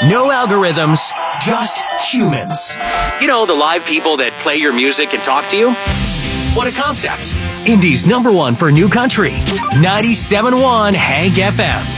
No algorithms, just humans. You know, the live people that play your music and talk to you? What a concept. Indy's #1 for new country. 97.1 Hank FM.